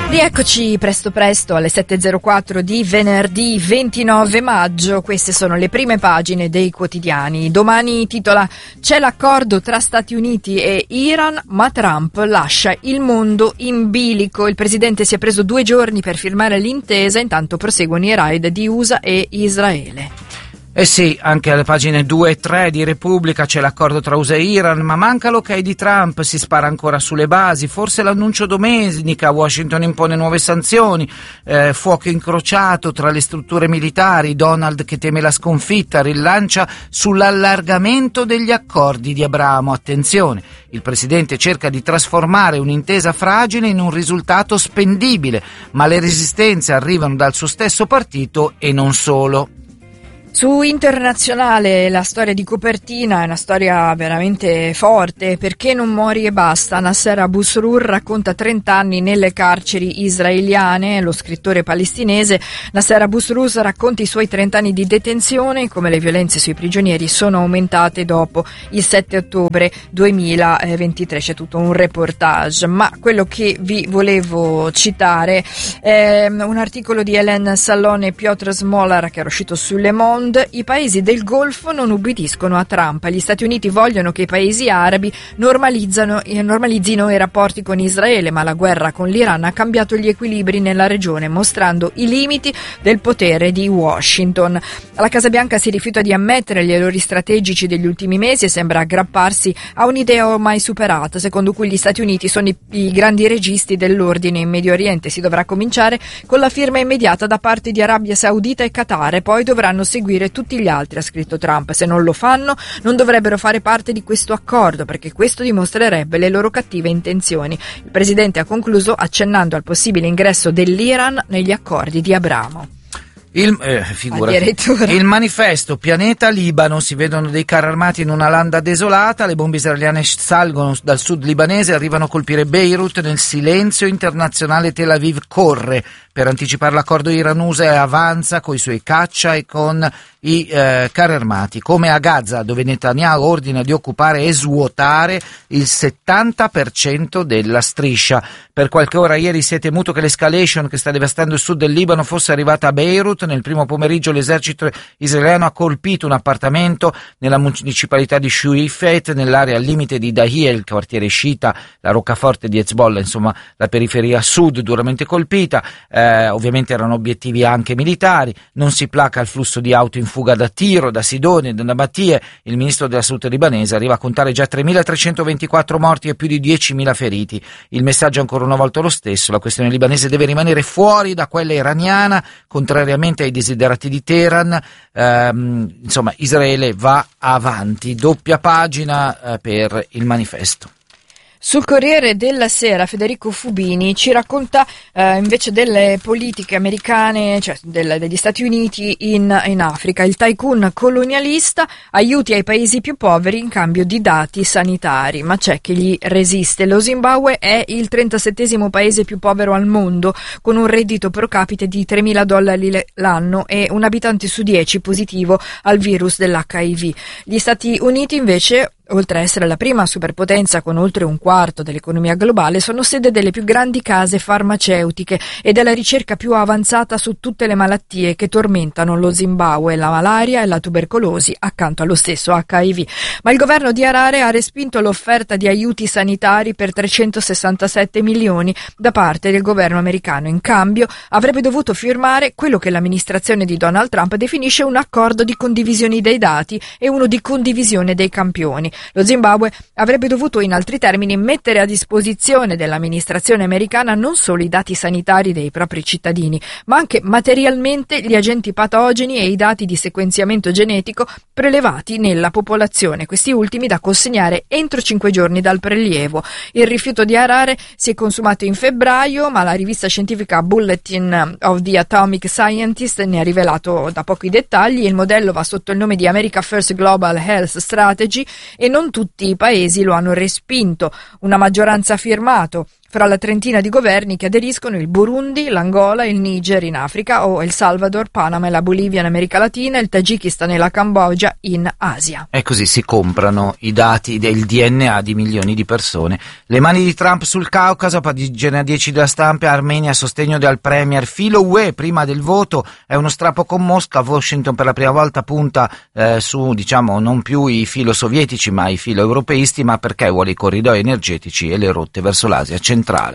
Rieccoci presto alle 7.04 di venerdì 29 maggio. Queste sono le prime pagine dei quotidiani. Domani titola: c'è l'accordo tra Stati Uniti e Iran, ma Trump lascia il mondo in bilico. Il presidente si è preso 2 giorni per firmare l'intesa, intanto proseguono i raid di USA e Israele. Eh sì, anche alle pagine 2 e 3 di Repubblica c'è l'accordo tra USA e Iran, ma manca l'ok di Trump, si spara ancora sulle basi, forse l'annuncio domenica, Washington impone nuove sanzioni, fuoco incrociato tra le strutture militari, Donald che teme la sconfitta, rilancia sull'allargamento degli accordi di Abramo. Attenzione, il presidente cerca di trasformare un'intesa fragile in un risultato spendibile, ma le resistenze arrivano dal suo stesso partito e non solo. Su Internazionale la storia di copertina è una storia veramente forte. Perché non muori e basta? Nasser Abu Srur racconta 30 anni nelle carceri israeliane. Lo scrittore palestinese Nasser Abu Srur racconta i suoi 30 anni di detenzione e come le violenze sui prigionieri sono aumentate dopo il 7 ottobre 2023. C'è tutto un reportage, ma quello che vi volevo citare è un articolo di Hélène Sallon e Piotr Smolar che era uscito su Le Monde. I paesi del Golfo non ubbidiscono a Trump. Gli Stati Uniti vogliono che i paesi arabi normalizzino i rapporti con Israele, ma la guerra con l'Iran ha cambiato gli equilibri nella regione, mostrando i limiti del potere di Washington. La Casa Bianca si rifiuta di ammettere gli errori strategici degli ultimi mesi e sembra aggrapparsi a un'idea ormai superata, secondo cui gli Stati Uniti sono i grandi registi dell'ordine in Medio Oriente. Si dovrà cominciare con la firma immediata da parte di Arabia Saudita e Qatar e poi dovranno seguire tutti gli altri, ha scritto Trump. Se non lo fanno, non dovrebbero fare parte di questo accordo, perché questo dimostrerebbe le loro cattive intenzioni. Il presidente ha concluso accennando al possibile ingresso dell'Iran negli accordi di Abramo. Il Manifesto, Pianeta Libano, si vedono dei carri armati in una landa desolata, le bombe israeliane salgono dal sud libanese e arrivano a colpire Beirut. Nel silenzio internazionale Tel Aviv corre per anticipare l'accordo Iran-USA e avanza coi suoi caccia e con i carri armati, come a Gaza, dove Netanyahu ordina di occupare e svuotare il 70% della striscia. Per qualche ora ieri si è temuto che l'escalation che sta devastando il sud del Libano fosse arrivata a Beirut. Nel primo pomeriggio l'esercito israeliano ha colpito un appartamento nella municipalità di Shuifet, nell'area al limite di Dahiyeh, il quartiere sciita, la roccaforte di Hezbollah, insomma la periferia sud duramente colpita. Ovviamente erano obiettivi anche militari. Non si placa il flusso di auto in fuga da Tiro, da Sidone, da Nabatie. Il ministro della salute libanese arriva a contare già 3.324 morti e più di 10.000 feriti. Il messaggio è ancora una volta lo stesso: la questione libanese deve rimanere fuori da quella iraniana, contrariamente ai desiderati di Teheran. Insomma, Israele va avanti. Doppia pagina per il Manifesto. Sul Corriere della Sera Federico Fubini ci racconta invece delle politiche americane, cioè degli Stati Uniti in Africa. Il tycoon colonialista, aiuti ai paesi più poveri in cambio di dati sanitari, ma c'è chi gli resiste. Lo Zimbabwe è il 37esimo paese più povero al mondo, con un reddito pro capite di $3.000 l'anno e un abitante su 10 positivo al virus dell'HIV. Gli Stati Uniti invece, oltre a essere la prima superpotenza con oltre un quarto dell'economia globale, sono sede delle più grandi case farmaceutiche e della ricerca più avanzata su tutte le malattie che tormentano lo Zimbabwe, la malaria e la tubercolosi, accanto allo stesso HIV. Ma il governo di Harare ha respinto l'offerta di aiuti sanitari per 367 milioni da parte del governo americano. In cambio avrebbe dovuto firmare quello che l'amministrazione di Donald Trump definisce un accordo di condivisione dei dati e uno di condivisione dei campioni. Lo Zimbabwe avrebbe dovuto, in altri termini, mettere a disposizione dell'amministrazione americana non solo i dati sanitari dei propri cittadini, ma anche materialmente gli agenti patogeni e i dati di sequenziamento genetico prelevati nella popolazione, questi ultimi da consegnare entro 5 giorni dal prelievo. Il rifiuto di Harare si è consumato in febbraio, ma la rivista scientifica Bulletin of the Atomic Scientist ne ha rivelato da poco i dettagli. Il modello va sotto il nome di America First Global Health Strategy e non tutti i paesi lo hanno respinto. Una maggioranza ha firmato fra la trentina di governi che aderiscono il Burundi, l'Angola, il Niger in Africa o El Salvador, Panama e la Bolivia in America Latina, il Tagikistan e la Cambogia in Asia. E così si comprano i dati del DNA di milioni di persone. Le mani di Trump sul Caucaso, pagina 10 della Stampa, Armenia a sostegno del premier filo UE prima del voto, è uno strappo con Mosca. Washington per la prima volta punta su, diciamo, non più i filo sovietici ma i filo europeisti, ma perché vuole i corridoi energetici e le rotte verso l'Asia centrale.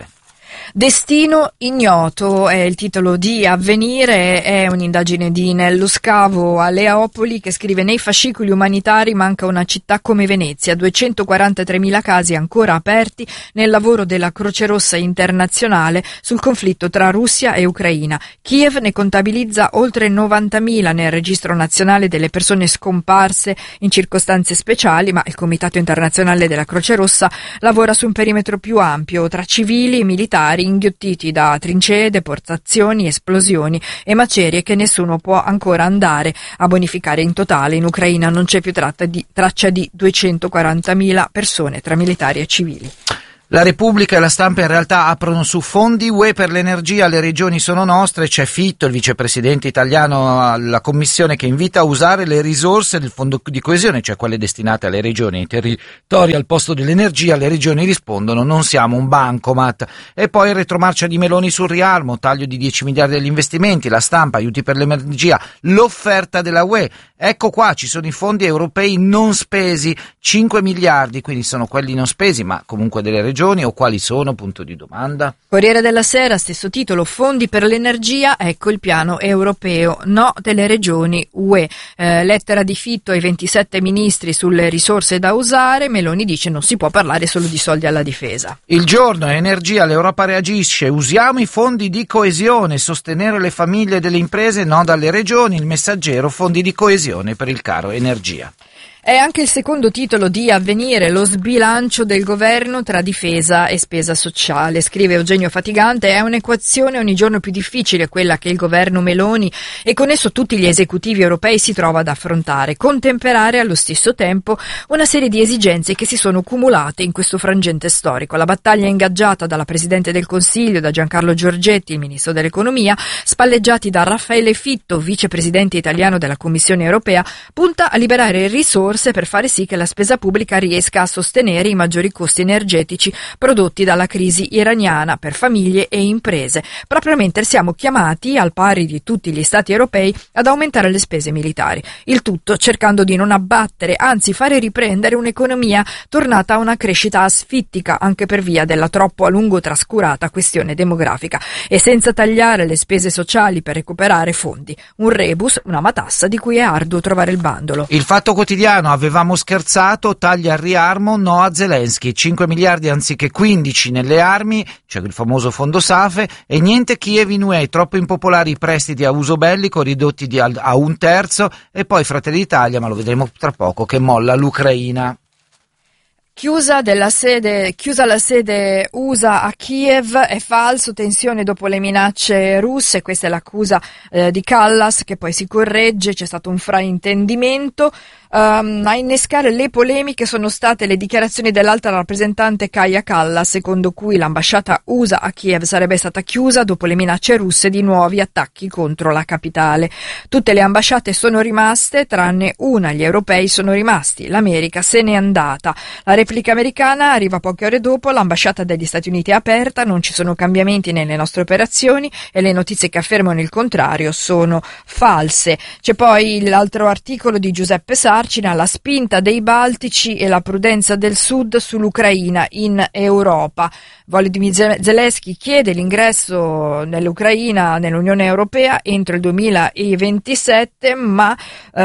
Destino ignoto è il titolo di Avvenire, è un'indagine di Nello Scavo a Leopoli che scrive: nei fascicoli umanitari manca una città come Venezia, 243.000 casi ancora aperti nel lavoro della Croce Rossa internazionale sul conflitto tra Russia e Ucraina. Kiev ne contabilizza oltre 90.000 nel registro nazionale delle persone scomparse in circostanze speciali, ma il Comitato internazionale della Croce Rossa lavora su un perimetro più ampio tra civili e militari inghiottiti da trincee, deportazioni, esplosioni e macerie che nessuno può ancora andare a bonificare. In totale in Ucraina non c'è più traccia di 240.000 persone tra militari e civili. La Repubblica e la Stampa in realtà aprono su fondi UE per l'energia, le regioni sono nostre, c'è Fitto, il vicepresidente italiano alla Commissione, che invita a usare le risorse del fondo di coesione, cioè quelle destinate alle regioni e ai territori al posto dell'energia. Le regioni rispondono: non siamo un bancomat. E poi il retromarcia di Meloni sul riarmo, taglio di 10 miliardi degli investimenti, la Stampa, aiuti per l'energia, l'offerta della UE. Ecco qua, ci sono i fondi europei non spesi, 5 miliardi, quindi sono quelli non spesi, ma comunque delle regioni, o quali sono? Punto di domanda. Corriere della Sera, stesso titolo, fondi per l'energia, ecco il piano europeo, no delle regioni UE. Lettera di Fitto ai 27 ministri sulle risorse da usare, Meloni dice non si può parlare solo di soldi alla difesa. Il Giorno, energia, l'Europa reagisce, usiamo i fondi di coesione, sostenere le famiglie e le imprese, no dalle regioni. Il Messaggero, fondi di coesione per il caro energia. È anche il secondo titolo di Avvenire, lo sbilancio del governo tra difesa e spesa sociale. Scrive Eugenio Fatigante: è un'equazione ogni giorno più difficile quella che il governo Meloni e con esso tutti gli esecutivi europei si trova ad affrontare, contemperare allo stesso tempo una serie di esigenze che si sono cumulate in questo frangente storico. La battaglia ingaggiata dalla Presidente del Consiglio, da Giancarlo Giorgetti, il Ministro dell'Economia, spalleggiati da Raffaele Fitto, Vicepresidente italiano della Commissione europea, punta a liberare risorse per fare sì che la spesa pubblica riesca a sostenere i maggiori costi energetici prodotti dalla crisi iraniana per famiglie e imprese. Proprio mentre siamo chiamati, al pari di tutti gli stati europei, ad aumentare le spese militari. Il tutto cercando di non abbattere, anzi fare riprendere un'economia tornata a una crescita asfittica anche per via della troppo a lungo trascurata questione demografica, e senza tagliare le spese sociali per recuperare fondi. Un rebus, una matassa di cui è arduo trovare il bandolo. Il Fatto Quotidiano: avevamo scherzato, taglia al riarmo, no a Zelensky, 5 miliardi anziché 15 nelle armi, cioè il famoso fondo SAFE, e niente Kiev in UE, troppo impopolari i prestiti a uso bellico, ridotti a un terzo, e poi Fratelli d'Italia, ma lo vedremo tra poco, che molla l'Ucraina. Chiusa la sede USA a Kiev, è falso, tensione dopo le minacce russe, questa è l'accusa di Kallas, che poi si corregge, c'è stato un fraintendimento. A innescare le polemiche sono state le dichiarazioni dell'alta rappresentante Kaja Kallas, secondo cui l'ambasciata USA a Kiev sarebbe stata chiusa dopo le minacce russe di nuovi attacchi contro la capitale. Tutte le ambasciate sono rimaste, tranne una, gli europei sono rimasti, l'America se n'è andata. La replica americana arriva poche ore dopo, l'ambasciata degli Stati Uniti è aperta, non ci sono cambiamenti nelle nostre operazioni e le notizie che affermano il contrario sono false. C'è poi l'altro articolo di Giuseppe Sarcina, la spinta dei Baltici e la prudenza del Sud sull'Ucraina in Europa. Volodymyr Zelensky chiede l'ingresso nell'Ucraina nell'Unione Europea entro il 2027, ma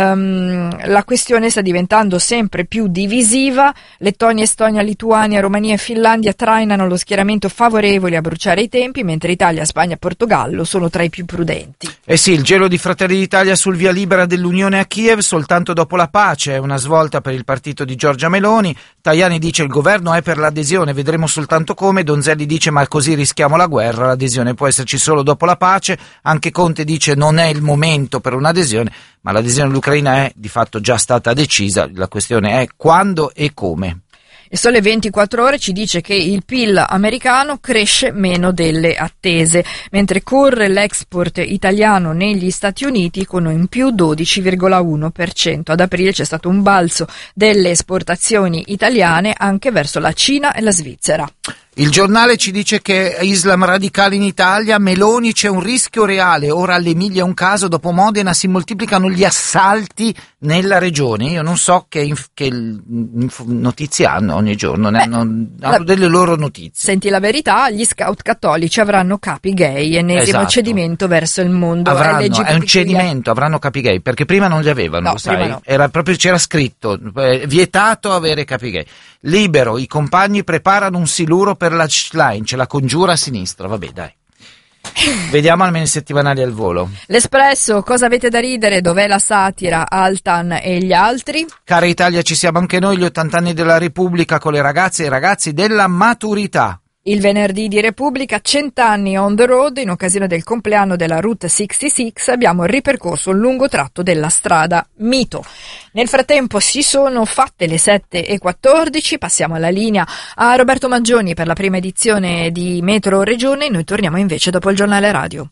la questione sta diventando sempre più divisiva. Lettonia, Estonia, Lituania, Romania e Finlandia trainano lo schieramento favorevole a bruciare i tempi, mentre Italia, Spagna e Portogallo sono tra i più prudenti. Eh sì, il gelo di Fratelli d'Italia sul via libera dell'Unione a Kiev soltanto dopo la pace, è una svolta per il partito di Giorgia Meloni. Tajani dice il governo è per l'adesione, vedremo soltanto come. Donzelli dice ma così rischiamo la guerra, l'adesione può esserci solo dopo la pace. Anche Conte dice non è il momento per un'adesione, ma l'adesione all'Ucraina è di fatto già stata decisa, la questione è quando e come. E Sole 24 Ore ci dice che il PIL americano cresce meno delle attese, mentre corre l'export italiano negli Stati Uniti con un più 12,1%. Ad aprile c'è stato un balzo delle esportazioni italiane anche verso la Cina e la Svizzera. Il Giornale ci dice che Islam radicale in Italia, Meloni c'è un rischio reale, ora all'Emilia un caso, dopo Modena si moltiplicano gli assalti nella regione. Io non so che notizie hanno ogni giorno, hanno delle loro notizie. Senti la verità, gli scout cattolici avranno capi gay, ennesimo cedimento verso il mondo LGBTQI. È un cedimento, avranno capi gay, perché prima non li avevano, no, lo sai? No. Era proprio, c'era scritto, vietato avere capi gay. Libero, i compagni preparano un siluro per la line, ce la congiura a sinistra, vabbè dai. Vediamo almeno i settimanali al volo. L'Espresso, cosa avete da ridere? Dov'è la satira? Altan e gli altri? Cara Italia, ci siamo anche noi, gli 80 anni della Repubblica con le ragazze e i ragazzi della maturità. Il venerdì di Repubblica, 100 anni on the road, in occasione del compleanno della Route 66 abbiamo ripercorso un lungo tratto della strada Mito. Nel frattempo si sono fatte le 7:14, passiamo alla linea a Roberto Maggioni per la prima edizione di Metro Regione, noi torniamo invece dopo il giornale radio.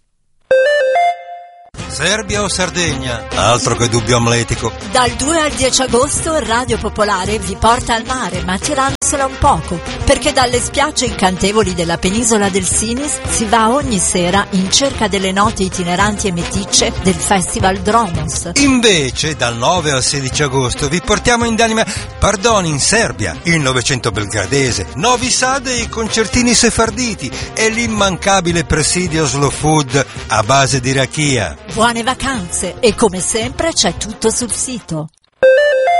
Serbia o Sardegna? Altro che dubbio amletico. Dal 2 al 10 agosto Radio Popolare vi porta al mare, ma tiransela un poco, perché dalle spiagge incantevoli della penisola del Sinis si va ogni sera in cerca delle note itineranti e meticce del Festival Dromos. Invece, dal 9 al 16 agosto vi portiamo in in Serbia, il Novecento belgradese, Novi Sad e i concertini sefarditi e l'immancabile presidio slow food a base di rakia. Buone vacanze e come sempre c'è tutto sul sito.